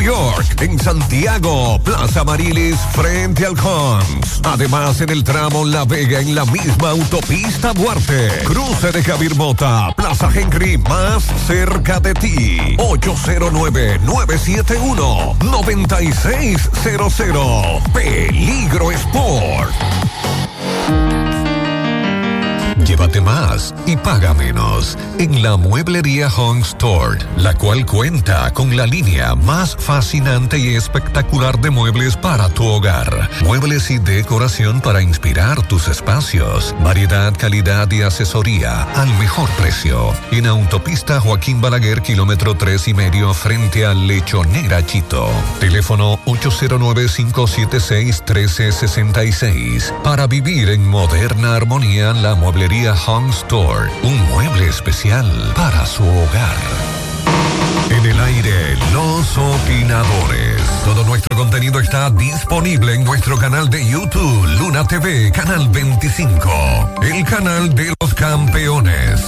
York. En Santiago, Plaza Marilis frente al Hans. Además, en el tramo La Vega, en la misma autopista Duarte. Cruce de Javier Mota, Plaza Henry, más cerca de ti. 809-971-9600. Peligro Sport. Llévate más y paga menos en la Mueblería Home Store, la cual cuenta con la línea más fascinante y espectacular de muebles para tu hogar. Muebles y decoración para inspirar tus espacios. Variedad, calidad y asesoría al mejor precio. En Autopista Joaquín Balaguer, kilómetro 3,5 frente a Lechonera Chito. Teléfono 809-576-1366. Para vivir en moderna armonía, la Mueblería Home Store, un mueble especial para su hogar. En el aire, los opinadores. Todo nuestro contenido está disponible en nuestro canal de YouTube, Luna TV, Canal 25, el canal de los campeones.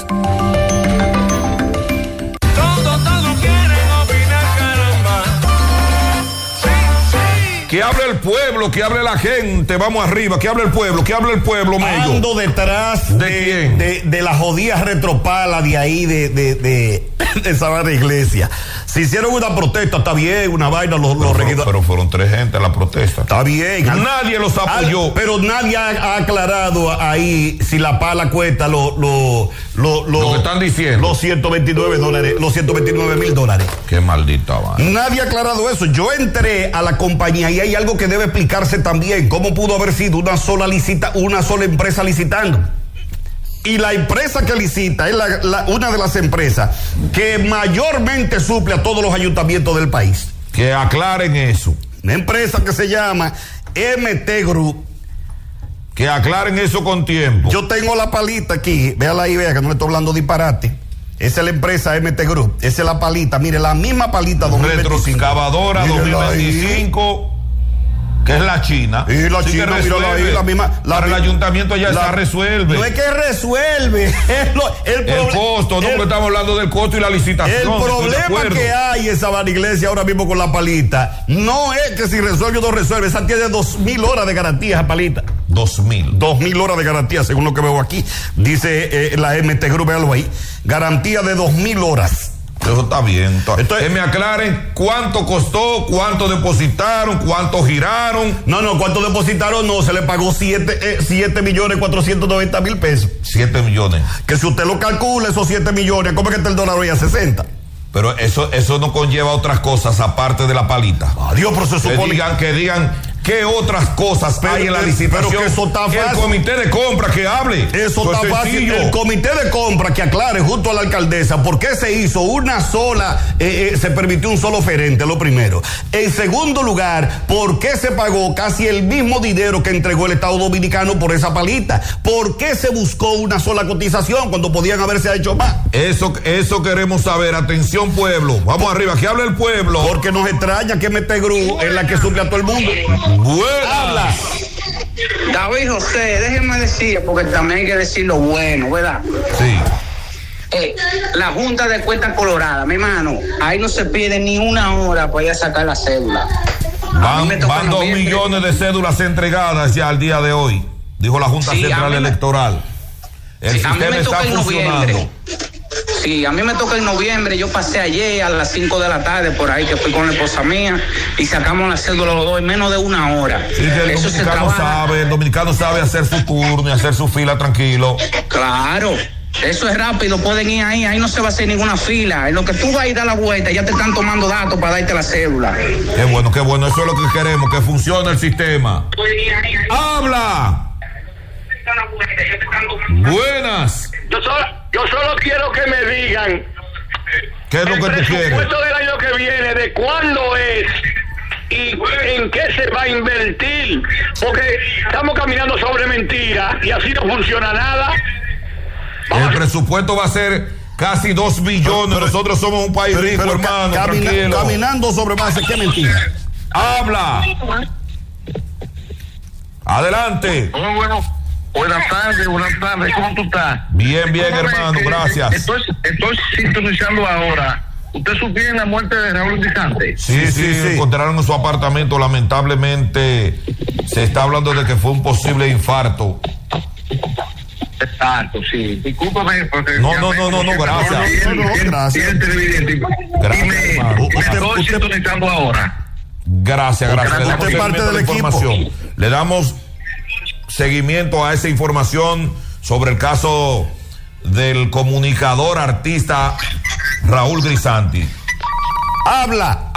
Que hable el pueblo, que hable la gente, vamos arriba, que hable el pueblo, Mello. Ando detrás de la jodida retropala de ahí, de Sabana Iglesia. Se hicieron una protesta, está bien, una vaina, los regidores. Pero fueron 3 gente a la protesta. Está bien. Nadie los apoyó. Pero nadie ha aclarado ahí si la pala cuesta lo que están diciendo. Los $129, los $129,000. Qué maldita va. Nadie ha aclarado eso. Yo entré a la compañía y hay algo que debe explicarse también. ¿Cómo pudo haber sido una sola empresa licitando? Y la empresa que licita es una de las empresas que mayormente suple a todos los ayuntamientos del país. Que aclaren eso. Una empresa que se llama MT Group. Que aclaren eso con tiempo. Yo tengo la palita aquí, véala ahí, vea que no le estoy hablando disparate. Esa es la empresa MT Group, esa es la palita, mire, la misma palita 2025. Retroexcavadora 2025. Que es la China. Y la China, mírala ahí, la misma. Para el ayuntamiento ya se resuelve. No es que resuelve. El costo, no, porque estamos hablando del costo y la licitación. El problema que hay en Sabana Iglesia ahora mismo con la palita, no es que si resuelve o no resuelve, esa tiene 2,000 horas de garantía esa palita. 2,000 horas de garantía, según lo que veo aquí. Dice la MT Group, véalo ahí. Garantía de 2,000 horas. Eso está bien. Entonces, me aclaren cuánto costó, cuánto depositaron, cuánto giraron. No, cuánto depositaron, no, se le pagó 7,490,000 pesos. 7 millones. Que si usted lo calcula, esos 7 millones, ¿cómo es que está el dólar hoy a 60? Pero eso no conlleva otras cosas aparte de la palita. Adiós, pero se supone que digan qué otras cosas hay en la licitación. Pero que eso está fácil. El comité de compra que hable. Eso está fácil. El comité de compra que aclare junto a la alcaldesa por qué se hizo una sola, se permitió un solo oferente, lo primero. En segundo lugar, por qué se pagó casi el mismo dinero que entregó el Estado Dominicano por esa palita. ¿Por qué se buscó una sola cotización cuando podían haberse hecho más? Eso queremos saber. Atención, pueblo. Vamos arriba, que hable el pueblo. Porque nos extraña que MT Group es la que suple a todo el mundo. Habla. David José, déjenme decir, porque también hay que decir lo bueno, ¿verdad? Sí. La Junta de Cuentas Colorada, mi hermano, ahí no se pide ni una hora para ir a sacar la cédula. Van 2 millones de cédulas entregadas ya al día de hoy, dijo la Junta Central Electoral. El sistema está funcionando. Sí, a mí me toca en noviembre. Yo pasé ayer a las 5 de la tarde por ahí, que fui con la esposa mía y sacamos la cédula los dos en menos de una hora. Sí, el dominicano sabe hacer su turno y hacer su fila tranquilo. Claro, eso es rápido, pueden ir ahí no se va a hacer ninguna fila. En lo que tú vas a ir a la vuelta, ya te están tomando datos para darte la cédula. Qué bueno, eso es lo que queremos, que funcione el sistema. ¡Habla! Buenas. Yo solo quiero que me digan ¿qué es lo que tú quieres? El presupuesto del año que viene, ¿de cuándo es? ¿Y en qué se va a invertir? Porque estamos caminando sobre mentiras y así no funciona nada. El presupuesto va a ser casi 2 billones. Nosotros somos un país rico, hermano. Caminando sobre base, ¿qué mentira? Habla. Adelante. Muy bueno. Buenas tardes, ¿cómo tú estás? Bien, hermano, gracias. Estoy sintonizando ahora ¿Usted supiera la muerte de Raúl Grisante? Sí, encontraron en su apartamento, lamentablemente se está hablando de que fue un posible infarto. Exacto, sí. Discúlpame porque... No, gracias. Gracias. Me estoy sintonizando ahora. Gracias. Usted parte del equipo. Le damos seguimiento a esa información sobre el caso del comunicador artista Raúl Grisanti. Habla.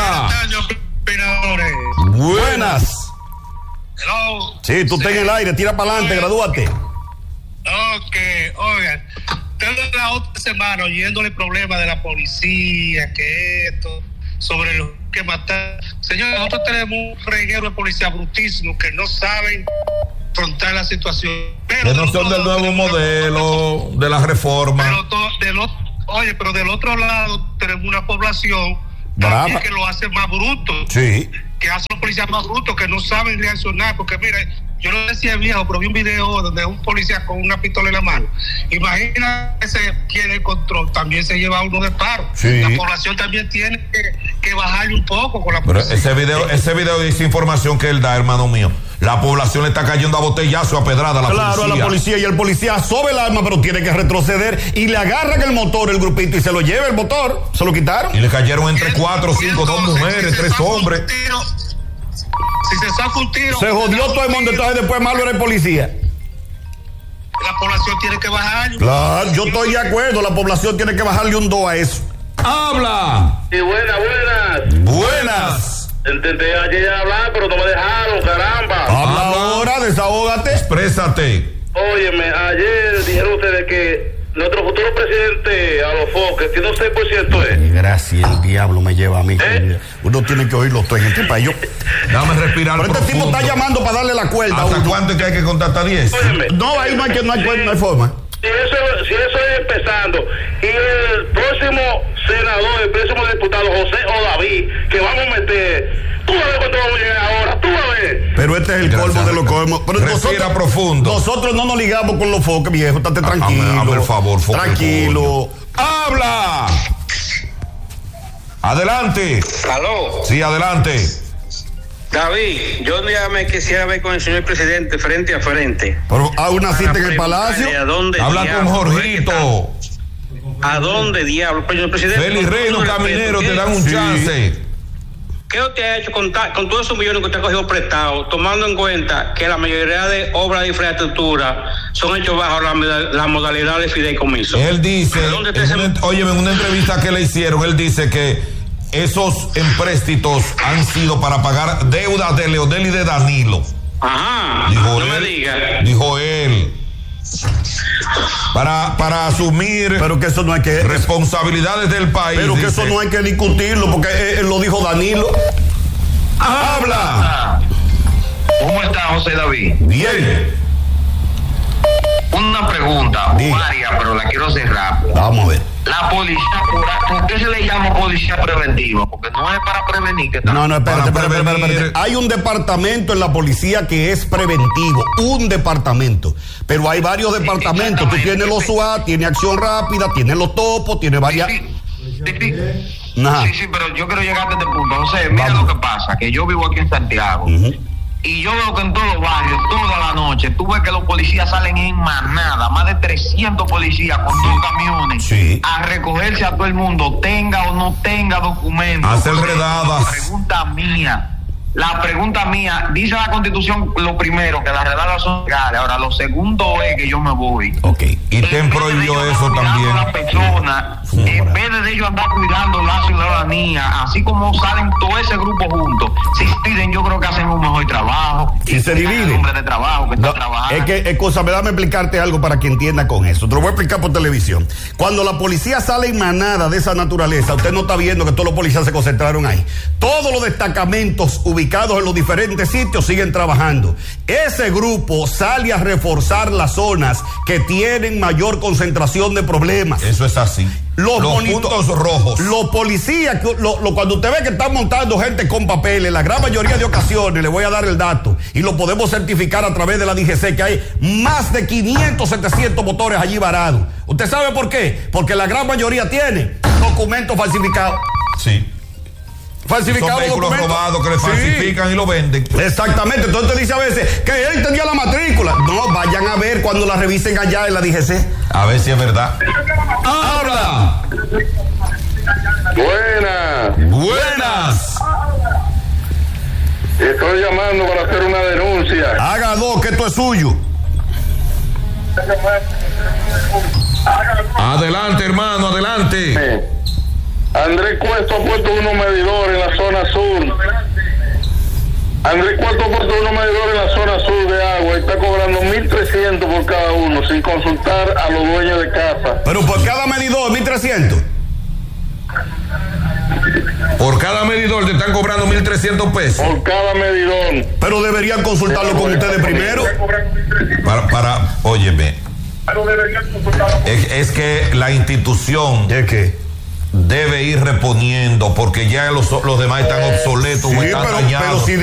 Buenas. Hello. Sí, tú estás en el aire, tira para adelante, gradúate. Ok, oigan, tengo la otra semana oyéndole problemas de la policía, que esto, sobre los que matar. Señor, nosotros tenemos un reguero de policía brutísimo que no saben afrontar la situación. Pero que no son del nuevo modelo, de la reforma. Pero del otro lado tenemos una población también que lo hace más bruto. Sí. Que hace los policías más brutos, que no saben reaccionar, porque mira, yo no decía viejo, pero vi un video donde un policía con una pistola en la mano. Imagina que se quiere el control, también se lleva uno de paro. Sí. La población también tiene que bajarle un poco con la policía. Pero ese video dice información que él da, hermano mío. La población le está cayendo a botellazo, a pedrada a la policía. Claro, a la policía, y el policía sobe el arma, pero tiene que retroceder y le agarran el motor, el grupito, y se lo lleva el motor. Se lo quitaron. Y le cayeron entre 4 o 5, 2 mujeres, 3 hombres. Si se saca un tiro, se jodió todo el mundo, entonces después malo era el policía. La población tiene que bajar. Claro, yo estoy de acuerdo, la población tiene que bajarle un 2 a eso. ¡Habla! Sí, buenas. Intenté ayer hablar, pero no me dejaron, caramba. Habla ahora, desahógate. Exprésate. Óyeme, ayer dijeron ustedes que nuestro futuro presidente Alofó, que tiene un 6% Gracias, el diablo me lleva a mí. Uno tiene que oírlo todo en este país. Dame respirar. Pero este tipo está llamando para darle la cuerda. ¿Hasta cuánto es que hay que contar? ¿Hasta 10? Óyeme, no, ahí no hay forma. Si eso es empezando, y el próximo senador, el próximo diputado José o David, que vamos a meter, tú a ver cuánto vamos a llegar ahora, tú a ver. Pero este es el colmo de lo que hemos. Pero nosotros no nos ligamos con los foques, viejo, estate tranquilo. Hazme el favor, foque. Tranquilo. ¡Habla! Adelante. ¿Aló? Sí, adelante. David, yo ya me quisiera ver con el señor presidente frente a frente. Pero a una cita en el palacio. Habla con Jorgito. ¿A dónde diablo? Pero el presidente. Félix Reyno, Caminero, te dan un chance. ¿Qué usted ha hecho con todos esos millones que usted ha cogido prestados, tomando en cuenta que la mayoría de obras de infraestructura son hechas bajo la modalidad de fideicomiso? Él dice, en una entrevista que le hicieron, él dice que esos empréstitos han sido para pagar deudas de Leonel y de Danilo. Ajá. Dijo él. Para asumir pero que eso no hay que responsabilidades del país. Pero que eso no hay que discutirlo porque él lo dijo Danilo. Habla. ¿Cómo está José David? Bien. Una pregunta, María, pero la quiero cerrar. Vamos a ver. La policía, ¿por qué se le llama policía preventiva? Porque no es para prevenir. No, espérate. Hay un departamento en la policía que es preventivo, un departamento. Pero hay varios departamentos. Tú tienes los SWAT, tienes acción rápida, tienes los topos, tienes varias. Sí, pero yo quiero llegar a este punto. José, mira lo que pasa, que yo vivo aquí en Santiago. Y yo veo que en todos los barrios, toda la noche, tú ves que los policías salen en manada, más de 300 policías con 2 camiones, a recogerse a todo el mundo, tenga o no tenga documentos. Hacer redadas. La pregunta mía, dice la Constitución lo primero, que las redadas son legales. Ahora, lo segundo es que yo me voy. ¿Y quién prohibió eso también? A la persona, en vez de ellos andar cuidando la ciudadanía, así como salen todo ese grupo juntos, si piden, yo creo que hacen un mejor trabajo. Si se dividen. Hombre de trabajo que está trabajando. Déjame explicarte algo para que entienda con eso. Te lo voy a explicar por televisión. Cuando la policía sale en manada de esa naturaleza, usted no está viendo que todos los policías se concentraron ahí. Todos los destacamentos ubicados en los diferentes sitios siguen trabajando. Ese grupo sale a reforzar las zonas que tienen mayor concentración de problemas. Eso es así. Los puntos rojos. Los policías, cuando usted ve que están montando gente con papeles, la gran mayoría de ocasiones, le voy a dar el dato, y lo podemos certificar a través de la DGC, que hay más de 500, 700 motores allí varados. ¿Usted sabe por qué? Porque la gran mayoría tiene documentos falsificados. Sí. Falsificados Son vehículos documentos robados que le falsifican y lo venden. Exactamente. Entonces te dice a veces que él tenía la matrícula. No, vayan a ver cuando la revisen allá en la DGC. A ver si es verdad. ¡Habla! Buenas. Estoy llamando para hacer una denuncia. Haga dos, que esto es suyo. Adelante, hermano, adelante. Andrés Cuesto ha puesto unos medidores en la zona sur. Andrés Cuesto ha puesto unos medidores en la zona sur de agua y está cobrando 1.300 por cada uno sin consultar a los dueños de casa. Pero por cada medidor, 1.300. Por cada medidor te están cobrando 1.300 pesos. Por cada medidor. Pero deberían consultarlo con ustedes primero. Óyeme. Es que la institución ¿De qué? debe ir reponiendo porque ya los demás están obsoletos o están dañados. Pero si